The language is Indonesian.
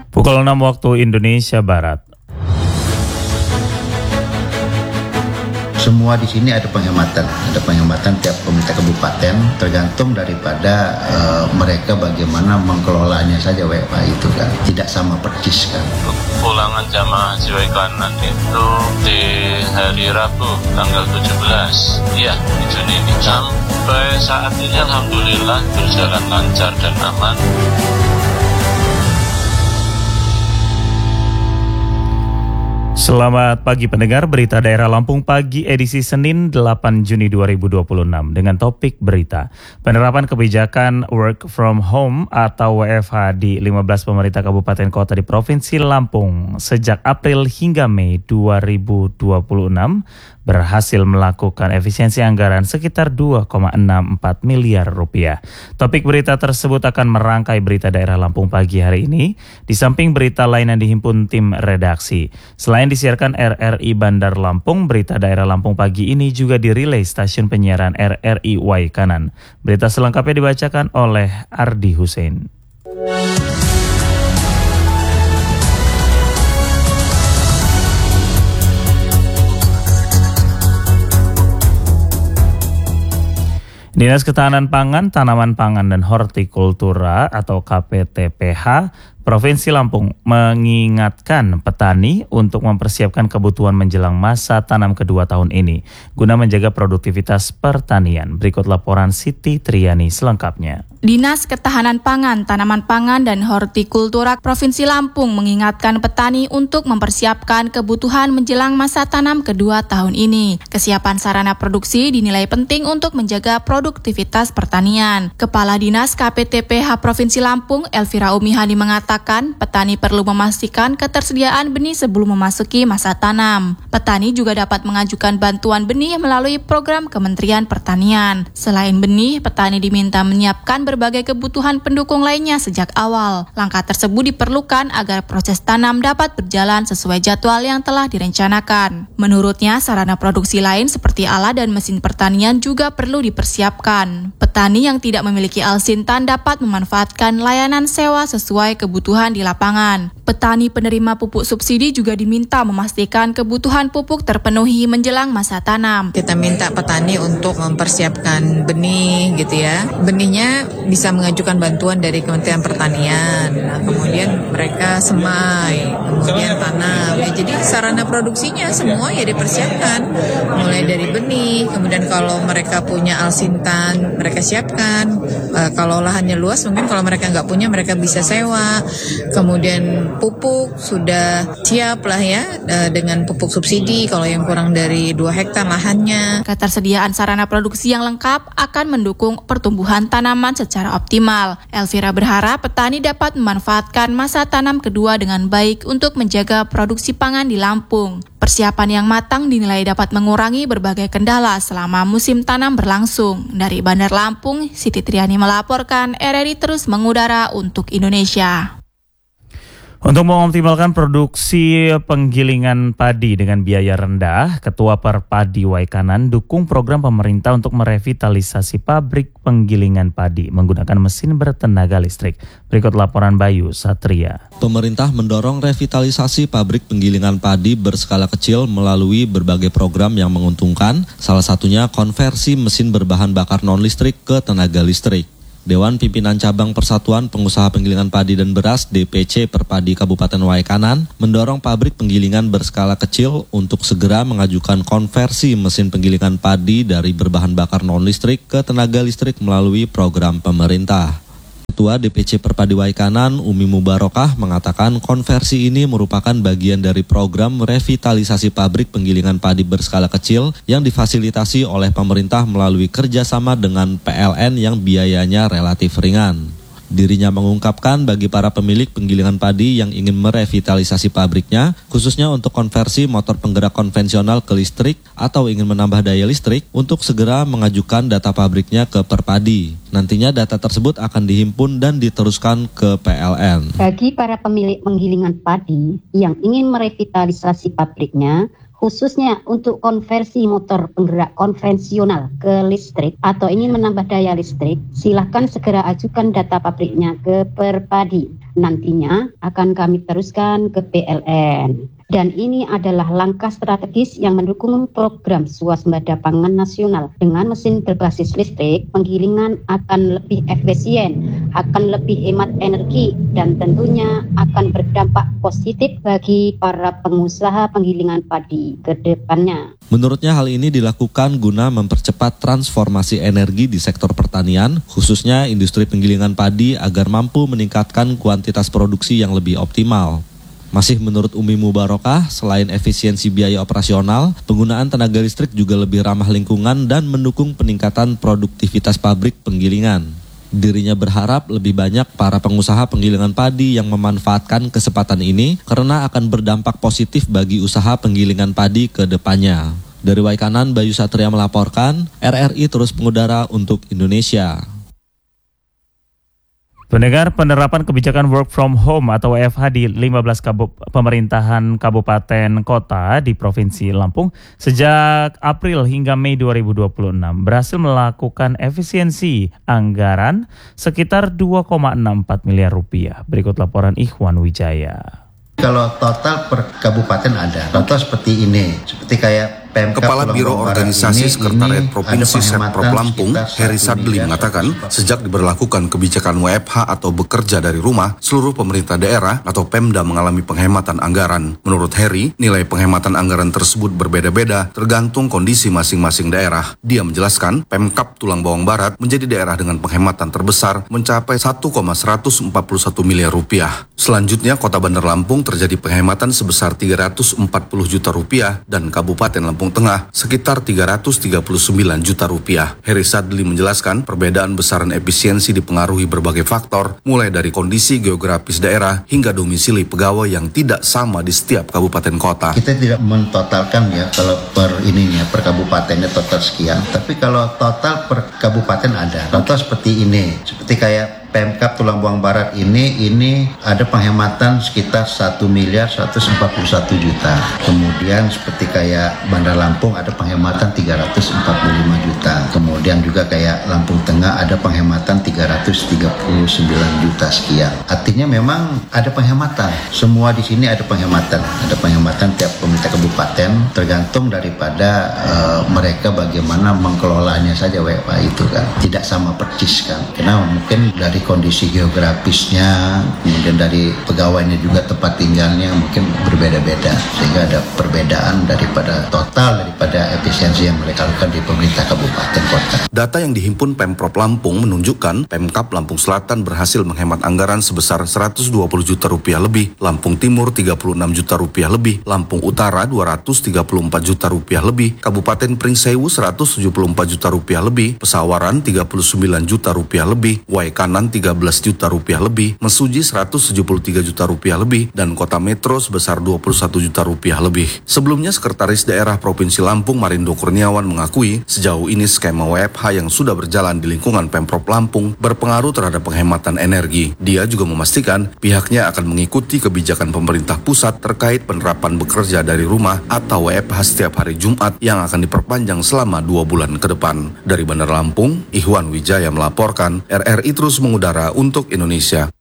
Pukul 6 waktu Indonesia Barat. Semua di sini ada penghematan tiap pemerintah kabupaten, tergantung daripada mereka bagaimana mengelolanya saja WFH itu kan, tidak sama persis kan. Pulangan jamaah haji Waikanan itu di hari Rabu tanggal 17, iya di Juni ini. Sampai saat ini alhamdulillah berjalan lancar dan aman. Selamat pagi pendengar, berita daerah Lampung pagi edisi Senin 8 Juni 2026 dengan topik berita. Penerapan kebijakan work from home atau WFH di 15 pemerintah kabupaten kota di Provinsi Lampung sejak April hingga Mei 2026 berhasil melakukan efisiensi anggaran sekitar 2,64 miliar rupiah. Topik berita tersebut akan merangkai berita daerah Lampung pagi hari ini, di samping berita lain yang dihimpun tim redaksi. Selain disiarkan RRI Bandar Lampung, berita daerah Lampung pagi ini juga dirilai stasiun penyiaran RRI Waikanan. Berita selengkapnya dibacakan oleh Ardi Hussein. Dinas Ketahanan Pangan, Tanaman Pangan dan Hortikultura atau KPTPH Provinsi Lampung mengingatkan petani untuk mempersiapkan kebutuhan menjelang masa tanam kedua tahun ini guna menjaga produktivitas pertanian. Berikut laporan Siti Triani selengkapnya. Dinas Ketahanan Pangan, Tanaman Pangan dan Hortikultura Provinsi Lampung mengingatkan petani untuk mempersiapkan kebutuhan menjelang masa tanam kedua tahun ini. Kesiapan sarana produksi dinilai penting untuk menjaga produktivitas pertanian. Kepala Dinas KPTPH Provinsi Lampung, Elvira Umihani mengatakan, petani perlu memastikan ketersediaan benih sebelum memasuki masa tanam. Petani juga dapat mengajukan bantuan benih melalui program Kementerian Pertanian. Selain benih, petani diminta menyiapkan berbagai kebutuhan pendukung lainnya sejak awal. Langkah tersebut diperlukan agar proses tanam dapat berjalan sesuai jadwal yang telah direncanakan. Menurutnya, sarana produksi lain seperti alat dan mesin pertanian juga perlu dipersiapkan. Petani yang tidak memiliki alsintan dapat memanfaatkan layanan sewa sesuai kebutuhan di lapangan. Petani penerima pupuk subsidi juga diminta memastikan kebutuhan pupuk terpenuhi menjelang masa tanam. Kita minta petani untuk mempersiapkan benih gitu ya. Benihnya bisa mengajukan bantuan dari Kementerian Pertanian. Nah, kemudian mereka semai, kemudian tanam. Ya, jadi sarana produksinya semua ya dipersiapkan. Mulai dari benih, kemudian kalau mereka punya alsintan, mereka siapkan. Kalau lahannya luas, mungkin kalau mereka nggak punya, mereka bisa sewa. Kemudian pupuk sudah siap lah ya, dengan pupuk subsidi kalau yang kurang dari 2 hektar lahannya. Ketersediaan sarana produksi yang lengkap akan mendukung pertumbuhan tanaman secara optimal. Elvira berharap petani dapat memanfaatkan masa tanam kedua dengan baik untuk menjaga produksi pangan di Lampung. Persiapan yang matang dinilai dapat mengurangi berbagai kendala selama musim tanam berlangsung. Dari Bandar Lampung, Siti Triani melaporkan, RRI terus mengudara untuk Indonesia. Untuk mengoptimalkan produksi penggilingan padi dengan biaya rendah, Ketua Perpadi Waikanan dukung program pemerintah untuk merevitalisasi pabrik penggilingan padi menggunakan mesin bertenaga listrik. Berikut laporan Bayu Satria. Pemerintah mendorong revitalisasi pabrik penggilingan padi berskala kecil melalui berbagai program yang menguntungkan, salah satunya konversi mesin berbahan bakar non-listrik ke tenaga listrik. Dewan Pimpinan Cabang Persatuan Pengusaha Penggilingan Padi dan Beras DPC Perpadi Kabupaten Waikanan mendorong pabrik penggilingan berskala kecil untuk segera mengajukan konversi mesin penggilingan padi dari berbahan bakar non-listrik ke tenaga listrik melalui program pemerintah. Ketua DPC Perpadi Waikanan, Umi Mubarokah, mengatakan konversi ini merupakan bagian dari program revitalisasi pabrik penggilingan padi berskala kecil yang difasilitasi oleh pemerintah melalui kerjasama dengan PLN yang biayanya relatif ringan. Dirinya mengungkapkan bagi para pemilik penggilingan padi yang ingin merevitalisasi pabriknya, khususnya untuk konversi motor penggerak konvensional ke listrik atau ingin menambah daya listrik, untuk segera mengajukan data pabriknya ke Perpadi. Nantinya data tersebut akan dihimpun dan diteruskan ke PLN. Bagi para pemilik penggilingan padi yang ingin merevitalisasi pabriknya, khususnya untuk konversi motor penggerak konvensional ke listrik atau ingin menambah daya listrik, silakan segera ajukan data pabriknya ke Perpadi. Nantinya akan kami teruskan ke PLN. Dan ini adalah langkah strategis yang mendukung program swasembada pangan nasional. Dengan mesin berbasis listrik, penggilingan akan lebih efisien, akan lebih hemat energi, dan tentunya akan berdampak positif bagi para pengusaha penggilingan padi ke depannya. Menurutnya hal ini dilakukan guna mempercepat transformasi energi di sektor pertanian, khususnya industri penggilingan padi agar mampu meningkatkan kuantitas produksi yang lebih optimal. Masih menurut Umi Mubarokah, selain efisiensi biaya operasional, penggunaan tenaga listrik juga lebih ramah lingkungan dan mendukung peningkatan produktivitas pabrik penggilingan. Dirinya berharap lebih banyak para pengusaha penggilingan padi yang memanfaatkan kesempatan ini karena akan berdampak positif bagi usaha penggilingan padi ke depannya. Dari Waikanan, Bayu Satria melaporkan, RRI terus mengudara untuk Indonesia. Pendengar, penerapan kebijakan work from home atau WFH di 15 pemerintahan kabupaten kota di Provinsi Lampung sejak April hingga Mei 2026 berhasil melakukan efisiensi anggaran sekitar 2,64 miliar rupiah. Berikut laporan Ikhwan Wijaya. Kalau total per kabupaten ada, contoh seperti ini, seperti kayak Kepala Biro Organisasi Sekretariat Provinsi Setprop Lampung, Heri Sadli mengatakan, sejak diberlakukan kebijakan WFH atau bekerja dari rumah, seluruh pemerintah daerah atau Pemda mengalami penghematan anggaran. Menurut Heri, nilai penghematan anggaran tersebut berbeda-beda tergantung kondisi masing-masing daerah. Dia menjelaskan, Pemkab Tulang Bawang Barat menjadi daerah dengan penghematan terbesar mencapai 1,141 miliar rupiah. Selanjutnya, Kota Bandar Lampung terjadi penghematan sebesar 340 juta rupiah dan Kabupaten Lampung Tengah sekitar 339 juta rupiah. Heri Sadli menjelaskan perbedaan besaran efisiensi dipengaruhi berbagai faktor, mulai dari kondisi geografis daerah hingga domisili pegawai yang tidak sama di setiap kabupaten kota. Kita tidak mentotalkan ya kalau per per kabupatennya total sekian, tapi kalau total per kabupaten ada. Contoh seperti ini, seperti kayak Pemkab Tulang Bawang Barat ini ada penghematan sekitar 1 miliar 141 juta. Kemudian seperti kayak Bandar Lampung ada penghematan 345 juta. Kemudian juga kayak Lampung Tengah ada penghematan 339 juta sekian. Artinya memang ada penghematan. Semua di sini ada penghematan. Ada penghematan tiap pemerintah kabupaten tergantung daripada mereka bagaimana mengelolanya saja WFH itu kan. Tidak sama persis kan. Karena mungkin dari kondisi geografisnya, kemudian dari pegawainya juga tempat tinggalnya mungkin berbeda-beda, sehingga ada perbedaan daripada efisiensi yang mereka lakukan di pemerintah kabupaten kota. Data yang dihimpun Pemprov Lampung menunjukkan Pemkab Lampung Selatan berhasil menghemat anggaran sebesar 120 juta rupiah lebih, Lampung Timur 36 juta rupiah lebih, Lampung Utara 234 juta rupiah lebih, Kabupaten Pringsewu 174 juta rupiah lebih, Pesawaran 39 juta rupiah lebih, Waikanan 13 juta rupiah lebih, Mesuji 173 juta rupiah lebih, dan Kota Metro sebesar 21 juta rupiah lebih. Sebelumnya, Sekretaris Daerah Provinsi Lampung Marindo Kurniawan mengakui sejauh ini skema WFH yang sudah berjalan di lingkungan Pemprov Lampung berpengaruh terhadap penghematan energi. Dia juga memastikan pihaknya akan mengikuti kebijakan pemerintah pusat terkait penerapan bekerja dari rumah atau WFH setiap hari Jumat yang akan diperpanjang selama 2 bulan ke depan. Dari Bandar Lampung, Ikhwan Wijaya melaporkan, RRI terus mengudara untuk Indonesia.